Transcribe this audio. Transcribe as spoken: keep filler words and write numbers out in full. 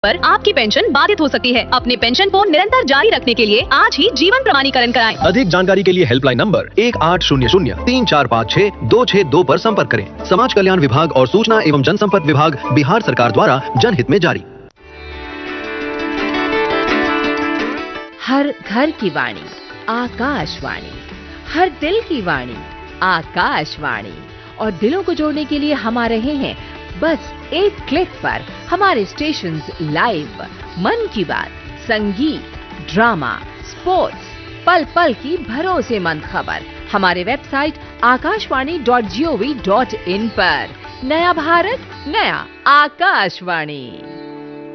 पर आपकी पेंशन बाधित हो सकती है। अपने पेंशन को निरंतर जारी रखने के लिए आज ही जीवन प्रमाणीकरण कराएं। अधिक जानकारी के लिए हेल्पलाइन नंबर एक आठ शून्य शून्य तीन चार पाँच छह दो छह दो पर संपर्क करें। समाज कल्याण विभाग और सूचना एवं जनसंपर्क विभाग बिहार सरकार द्वारा जनहित में जारी। हर घर की वाणी आकाशवाणी, हर दिल की वाणी आकाशवाणी। और दिलों को जोड़ने के लिए हम आ रहे हैं बस एक क्लिक पर। हमारे स्टेशंस लाइव, मन की बात, संगीत, ड्रामा, स्पोर्ट्स, पल पल की भरोसेमंद खबर हमारे website Akashvani dot G O V dot in पर। नया भारत, नया आकाशवाणी।